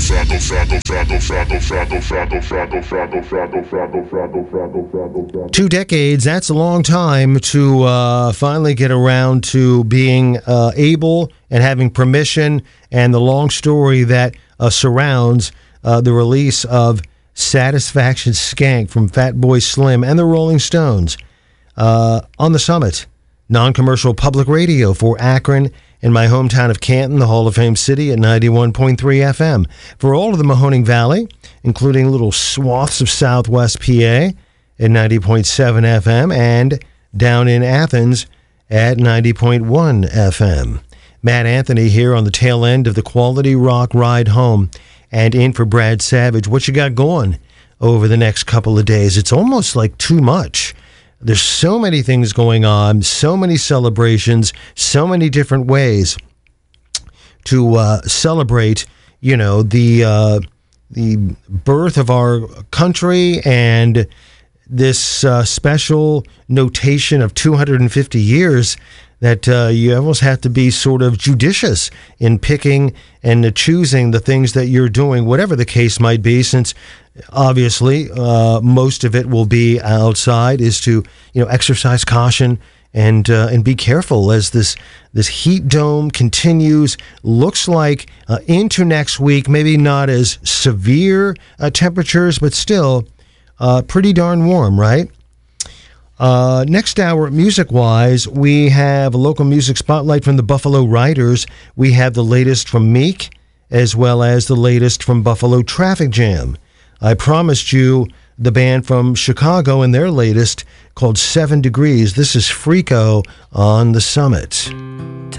2 decades, that's a long time to finally get around to being able and having permission, and the long story that surrounds the release of Satisfaction Skank from Fatboy Slim and the Rolling Stones on the Summit. Non-commercial public radio for Akron in my hometown of Canton, the Hall of Fame city, at 91.3 FM. For all of the Mahoning Valley, including little swaths of southwest PA at 90.7 FM, and down in Athens at 90.1 FM. Matt Anthony here on the tail end of the Quality Rock Ride Home, and in for Brad Savage. What you got going over the next couple of days? It's almost like too much. There's so many things going on, so many celebrations, so many different ways to celebrate, the birth of our country, and this special notation of 250 years that you almost have to be sort of judicious in picking and choosing the things that you're doing, whatever the case might be, since obviously most of it will be outside, is to exercise caution and be careful as this heat dome continues. Looks like into next week, maybe not as severe temperatures, but still pretty darn warm, right? Next hour, music-wise, we have a local music spotlight from the Buffalo Riders. We have the latest from Meek, as well as the latest from Buffalo Traffic Jam. I promised you the band from Chicago and their latest called 7 Degrees. This is Freako on the Summit.